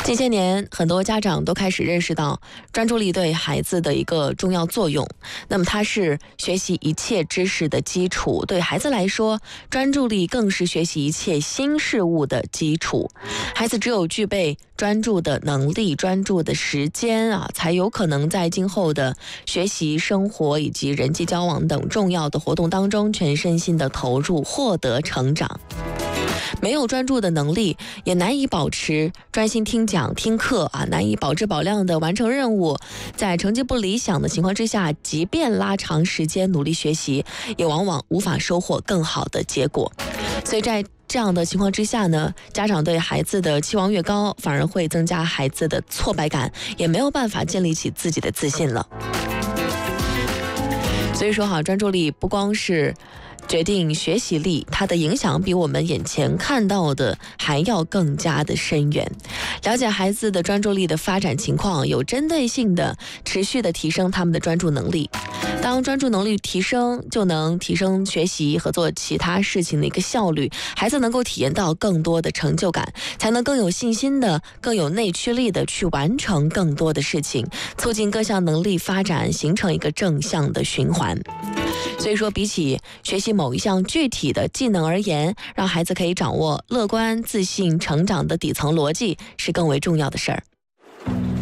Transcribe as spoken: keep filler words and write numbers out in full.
近些年，很多家长都开始认识到专注力对孩子的一个重要作用。那么，它是学习一切知识的基础。对孩子来说，专注力更是学习一切新事物的基础。孩子只有具备专注的能力、专注的时间啊，才有可能在今后的学习、生活以及人际交往等重要的活动当中，全身心的投入，获得成长。没有专注的能力，也难以保持专心听讲听课啊，难以保质保量的完成任务。在成绩不理想的情况之下，即便拉长时间努力学习，也往往无法收获更好的结果。所以在这样的情况之下呢，家长对孩子的期望越高，反而会增加孩子的挫败感，也没有办法建立起自己的自信了。所以说好，专注力不光是决定学习力，它的影响比我们眼前看到的还要更加的深远。了解孩子的专注力的发展情况，有针对性的持续的提升他们的专注能力。当专注能力提升，就能提升学习和做其他事情的一个效率，孩子能够体验到更多的成就感，才能更有信心的、更有内驱力的去完成更多的事情，促进各项能力发展，形成一个正向的循环。所以说，比起学习某一项具体的技能而言，让孩子可以掌握乐观、自信、成长的底层逻辑是更为重要的事儿。